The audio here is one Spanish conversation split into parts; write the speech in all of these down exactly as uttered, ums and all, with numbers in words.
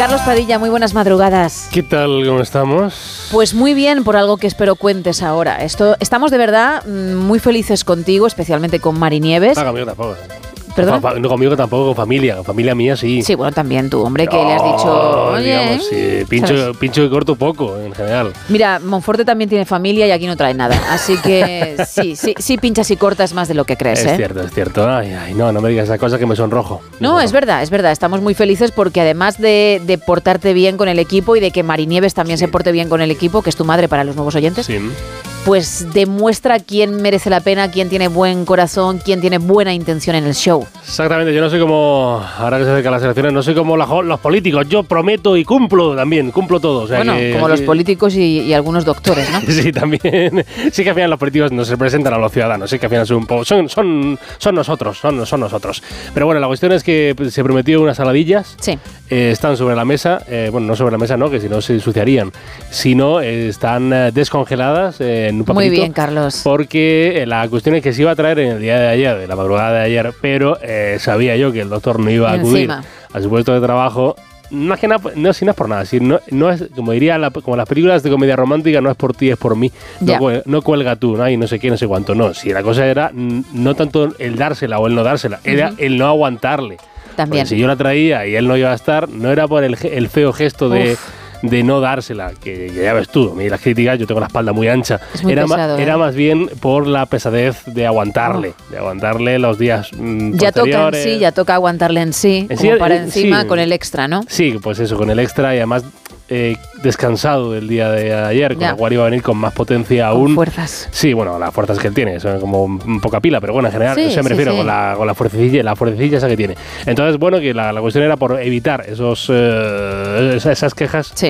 Carlos Padilla, muy buenas madrugadas. ¿Qué tal? ¿Cómo estamos? Pues muy bien, por algo que espero cuentes ahora. Esto, estamos de verdad muy felices contigo, especialmente con Mari Nieves. No, conmigo tampoco. ¿Perdón? No, conmigo tampoco, con familia. Con familia mía sí. Sí, bueno, también tú, hombre, que no, le has dicho... Oye, digamos, sí, pincho, pincho y corto poco, en general. Mira, Monforte también tiene familia y aquí no trae nada. Así que sí, sí, sí pinchas y cortas más de lo que crees, Es ¿eh? cierto, es cierto. Ay, ay, no, no me digas esa cosa que me sonrojo. Me No, sonrojo. es verdad, es verdad. Estamos muy felices porque además de, de portarte bien con el equipo y de que Mari Nieves también sí. se porte bien con el equipo, que es tu madre para los nuevos oyentes, Sí. pues demuestra quién merece la pena, quién tiene buen corazón, quién tiene buena intención en el show. Exactamente, yo no soy como, ahora que se acercan las elecciones, no soy como la, los políticos. Yo prometo y cumplo también, cumplo todo. O sea Bueno, que, como aquí, los políticos y, y algunos doctores, ¿no? Sí, también. Sí que al final los políticos no se representan a los ciudadanos, sí que al final son un poco, son, son, son nosotros, son, son nosotros. Pero bueno, la cuestión es que se prometió unas saladillas. Sí. Eh, están sobre la mesa, eh, bueno, no sobre la mesa, no, que si no se ensuciarían, sino eh, están eh, descongeladas eh, en un papelito. Muy bien, Carlos. Porque eh, la cuestión es que se iba a traer en el día de ayer, de la madrugada de ayer, pero eh, sabía yo que el doctor no iba a acudir Encima. a su puesto de trabajo. No es que nada, no, si no es por nada, si no, no es, como diría, la, como las películas de comedia romántica, no es por ti, es por mí. No, Ya. cuel- no cuelga tú, ¿no? Y no sé qué, no sé cuánto. No, si la cosa era mm, no tanto el dársela o el no dársela, era Ujú. el no aguantarle. También. Porque si yo la traía y él no iba a estar, no era por el, ge- el feo gesto de, de no dársela, que, que ya ves tú, a mí las críticas, yo tengo la espalda muy ancha. Es muy era, ma- pesado, ¿eh? era más bien por la pesadez de aguantarle, de aguantarle los días mm, Ya toca en posteriores. sí, ya toca aguantarle en sí, En como sí, para eh, encima sí. con el extra, ¿no? Sí, pues eso, con el extra y además eh, descansado del día de ayer, con Ya. lo cual iba a venir con más potencia Con aún. fuerzas. Sí, bueno, las fuerzas que él tiene, son como un poca pila, pero bueno, en general, Sí, o sea, me sí, refiero sí. con la, con la fuercilla, la fuercilla esa que tiene. Entonces, bueno, que la, la cuestión era por evitar esos eh, esas, esas quejas. Sí.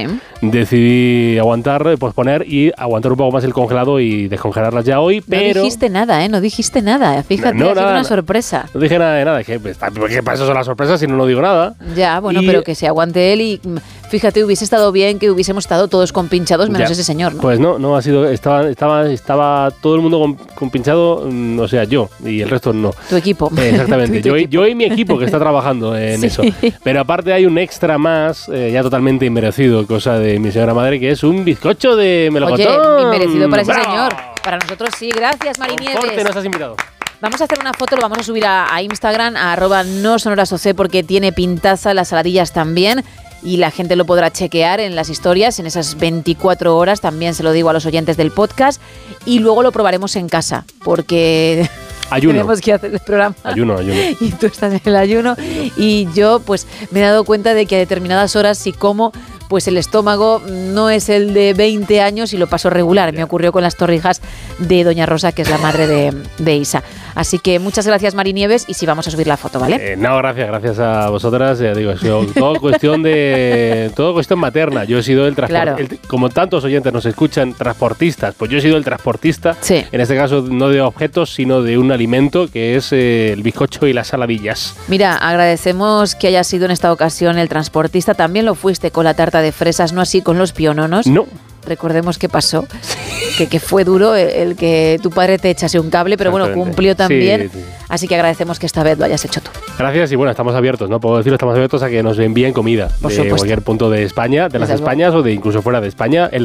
Decidí aguantar, posponer y aguantar un poco más el congelado y descongelarlas ya hoy, pero... No dijiste nada, ¿eh? No dijiste nada. Fíjate, No, no, ha sido nada, una no. sorpresa. No dije nada de nada, que, pues, que para eso son las sorpresas si no, no digo nada. Ya, bueno, Y- pero que se aguante él y mm, fíjate, hubiese estado bien que hubiésemos estado todos compinchados menos Ya. ese señor, ¿no? Pues no, no ha sido, estaba, estaba, estaba todo el mundo con, con pinchado, mm, o sea, yo y el resto no. Tu equipo. Eh, exactamente, Tú y tu yo, y- equipo. yo y mi equipo que está trabajando en Sí. eso. Pero aparte hay un extra más, eh, ya totalmente inmerecido, cosa de mi señora madre, que es un bizcocho de melocotón. Oye, inmerecido para ese ¡Bravo! señor. Para nosotros sí, gracias, Mari Conforte, Nieves. nos has invitado. Vamos a hacer una foto, lo vamos a subir a, a Instagram, a arroba no sonorasoc, porque tiene pintaza, las saladillas también, y la gente lo podrá chequear en las historias, en esas veinticuatro horas, también se lo digo a los oyentes del podcast, y luego lo probaremos en casa, porque Ayuno. tenemos que hacer el programa. Ayuno, ayuno. Y tú estás en el ayuno, y yo pues me he dado cuenta de que a determinadas horas si como, pues el estómago no es el de veinte años y lo paso regular. Me ocurrió con las torrijas de Doña Rosa, que es la madre de, de Isa. Así que muchas gracias, Mari Nieves, y sí, vamos a subir la foto, ¿vale? Eh, no, gracias, gracias a vosotras. Ya digo, ha sido todo cuestión de todo cuestión materna. Yo he sido el Claro. transportista. Como tantos oyentes nos escuchan, transportistas, pues yo he sido el transportista. Sí. En este caso, no de objetos, sino de un alimento que es eh, el bizcocho y las saladillas. Mira, agradecemos que hayas sido en esta ocasión el transportista. También lo fuiste con la tarta de fresas, no así con los piononos. No. Recordemos qué pasó, que, que fue duro el, el que tu padre te echase un cable, pero bueno, Exactamente. cumplió también. Sí, sí. Así que agradecemos que esta vez lo hayas hecho tú. Gracias y bueno, estamos abiertos, ¿no? Puedo decirlo, estamos abiertos a que nos envíen comida Por de supuesto. cualquier punto de España, de las Desde luego. Españas o de incluso fuera de España. El